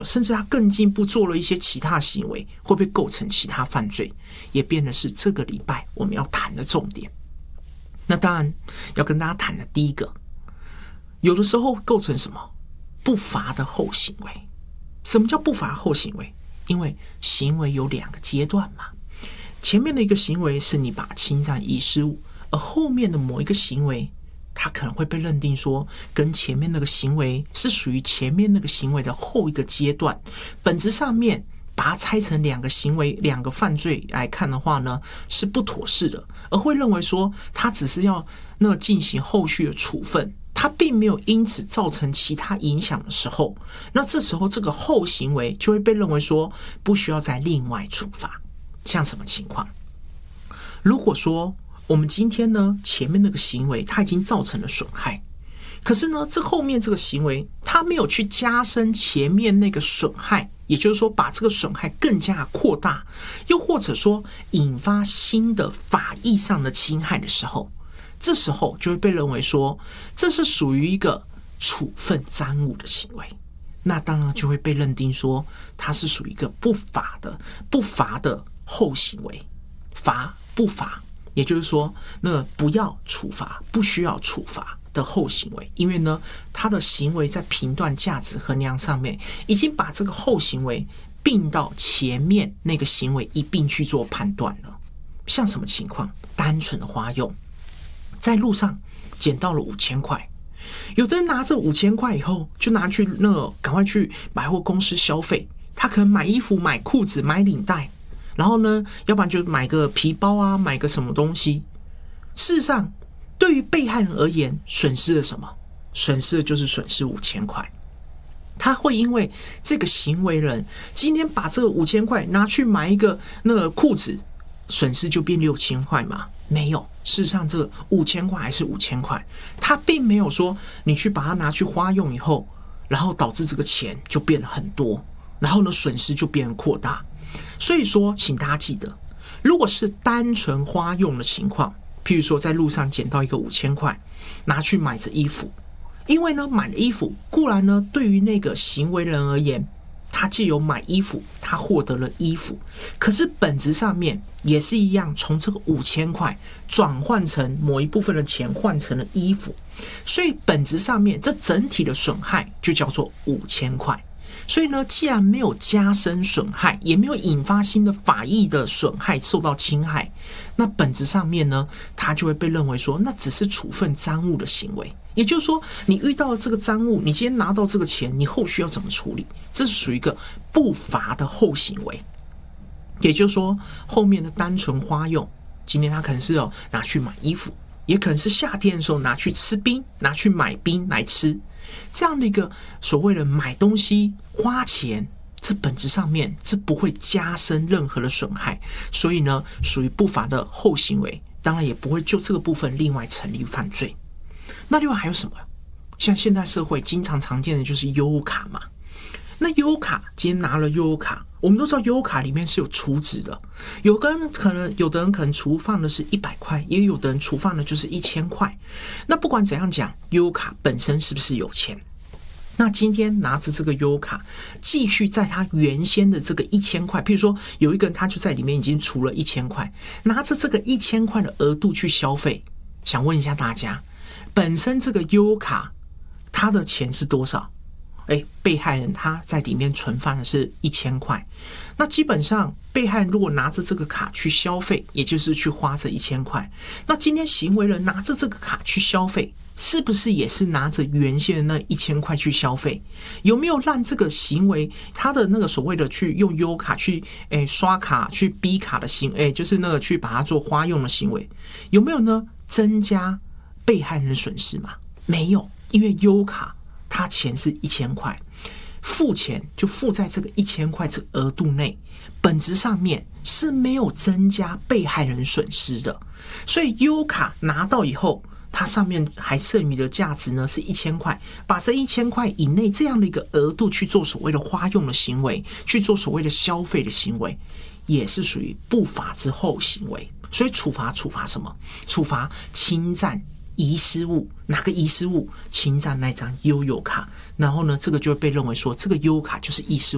甚至他更进一步做了一些其他行为，会不会构成其他犯罪，也变得是这个礼拜我们要谈的重点。那当然要跟大家谈的第一个，有的时候构成什么不法的后行为。什么叫不法后行为？因为行为有2个阶段嘛，前面的一个行为是你把侵占遗失物，而后面的某一个行为它可能会被认定说跟前面那个行为是属于前面那个行为的后一个阶段，本质上面把它拆成2个行为2个犯罪来看的话呢，是不妥适的，而会认为说它只是要进行后续的处分，它并没有因此造成其他影响的时候，那这时候这个后行为就会被认为说不需要再另外处罚。像什么情况？如果说我们今天呢前面那个行为它已经造成了损害，可是呢这后面这个行为它没有去加深前面那个损害，也就是说把这个损害更加扩大，又或者说引发新的法益上的侵害的时候，这时候就会被认为说这是属于一个处分赃物的行为，那当然就会被认定说它是属于一个不法的后行为。罚不罚，也就是说不要处罚，不需要处罚的后行为，因为呢他的行为在评断价值衡量上面已经把这个后行为并到前面那个行为一并去做判断了。像什么情况？单纯的花用，在路上捡到了5000块，有的人拿着5000块以后就拿去赶快去百货公司消费，他可能买衣服、买裤子、买领带，然后呢要不然就买个皮包啊，买个什么东西。事实上对于被害人而言，损失了什么？损失的就是损失5000块。他会因为这个行为人今天把这个5000块拿去买一个裤子，损失就变6000块吗？没有，事实上这5000块还是5000块，他并没有说你去把它拿去花用以后，然后导致这个钱就变得很多，然后呢损失就变得扩大。所以说请大家记得，如果是单纯花用的情况，譬如说在路上捡到一个5000块拿去买着衣服，因为呢买了衣服固然呢对于那个行为人而言，他藉由买衣服他获得了衣服，可是本质上面也是一样，从这个5000块转换成某一部分的钱换成了衣服，所以本质上面这整体的损害就叫做5000块。所以呢既然没有加深损害，也没有引发新的法益的损害受到侵害，那本质上面呢它就会被认为说那只是处分赃物的行为。也就是说你遇到了这个赃物，你今天拿到这个钱，你后续要怎么处理，这是属于一个不罚的后行为。也就是说后面的单纯花用，今天他可能是拿去买衣服，也可能是夏天的时候拿去吃冰，拿去买冰来吃，这样的一个所谓的买东西花钱，这本质上面这不会加深任何的损害，所以呢属于不法的后行为，当然也不会就这个部分另外成立犯罪。那另外还有什么？像现代社会经常常见的就是悠游卡嘛。那悠游卡今天拿了悠游卡，我们都知道悠游卡里面是有储值的，有的人可能储放的是100块，也有的人储放的就是1000块。那不管怎样讲，悠游卡本身是不是有钱？那今天拿着这个悠游卡继续在他原先的这个1000块，譬如说有一个人他就在里面已经储了1000块，拿着这个1000块的额度去消费，想问一下大家，本身这个悠游卡他的钱是多少？被害人他在里面存放的是1000块，那基本上被害人如果拿着这个卡去消费，也就是去花这1000块，那今天行为人拿着这个卡去消费，是不是也是拿着原先的那1000块去消费？有没有让这个行为他的那个所谓的去用悠游卡去刷卡去逼卡的行为，就是去把它做花用的行为，有没有呢增加被害人的损失嘛？没有，因为悠游卡他钱是1000块，付钱就付在这个1000块这个额度内，本质上面是没有增加被害人损失的。所以悠游卡拿到以后，它上面还剩余的价值呢是1000块，把这1000块以内这样的一个额度去做所谓的花用的行为，去做所谓的消费的行为，也是属于不法之后行为。所以处罚什么？处罚侵占遗失物。哪个遗失物？侵占那张悠游卡，然后呢这个就会被认为说这个悠游卡就是遗失物。